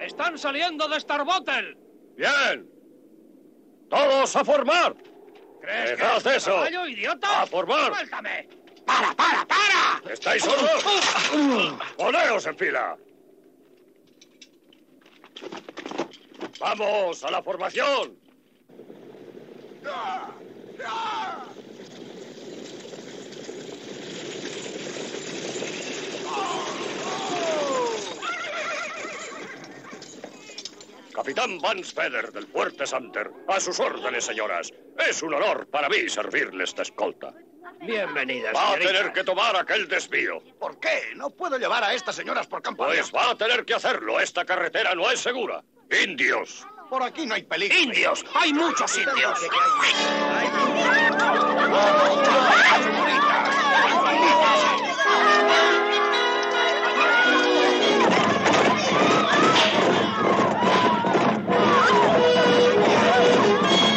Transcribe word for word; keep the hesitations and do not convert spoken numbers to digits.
¡Están saliendo de Starbottle! ¡Bien! ¡Todos a formar! ¿Crees ¡Dejad que es eso! caballo, idiota? ¡A formar! ¡Suéltame! ¡Para, para, para! ¿Estáis solos? ¡Poneos en fila! ¡Vamos a la formación! Capitán Van Speder del Fuerte Sumter. A sus órdenes, señoras. Es un honor para mí servirles de escolta. Bienvenida, Va a señorita. tener que tomar aquel desvío. ¿Por qué? No puedo llevar a estas señoras por campo Pues abierto. va a tener que hacerlo. Esta carretera no es segura. ¡Indios! Por aquí no hay peligro. ¡Indios! ¡Hay muchos indios! ¡Ay,